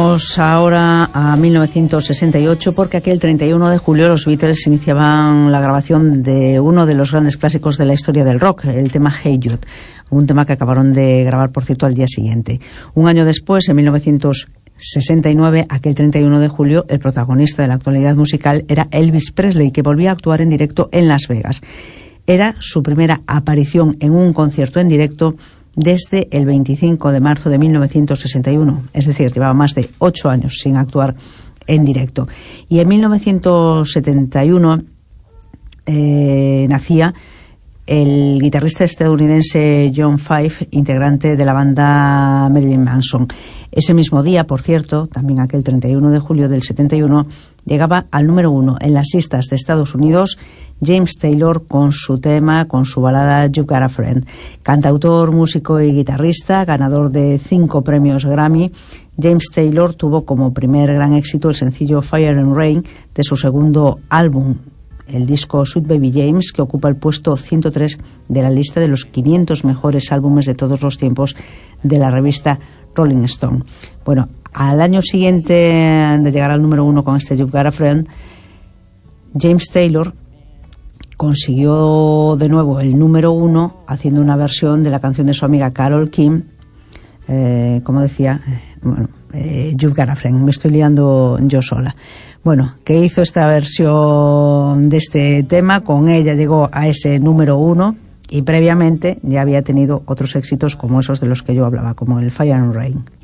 Vamos ahora a 1968 porque aquel 31 de julio los Beatles iniciaban la grabación de uno de los grandes clásicos de la historia del rock, el tema Hey Jude, un tema que acabaron de grabar, por cierto, al día siguiente. Un año después, en 1969, aquel 31 de julio, el protagonista de la actualidad musical era Elvis Presley, que volvía a actuar en directo en Las Vegas. Era su primera aparición en un concierto en directo desde el 25 de marzo de 1961, es decir, llevaba más de 8 años sin actuar en directo. Y en 1971 nacía el guitarrista estadounidense John Five, integrante de la banda Marilyn Manson. Ese mismo día, por cierto, también aquel 31 de julio del 71, llegaba al número 1 en las listas de Estados Unidos James Taylor con su tema, con su balada You've Got a Friend. Cantautor, músico y guitarrista, ganador de 5 premios Grammy, James Taylor tuvo como primer gran éxito el sencillo Fire and Rain de su segundo álbum, el disco Sweet Baby James, que ocupa el puesto 103 de la lista de los 500 mejores álbumes de todos los tiempos de la revista Rolling Stone. Bueno, al año siguiente de llegar al número 1 con este You've Got a Friend, James Taylor consiguió de nuevo el número 1 haciendo una versión de la canción de su amiga Carole King, como decía, You've Got a Friend. Me estoy liando yo sola. Bueno, que hizo esta versión de este tema, con ella llegó a ese número 1 y previamente ya había tenido otros éxitos como esos de los que yo hablaba, como el Fire and Rain.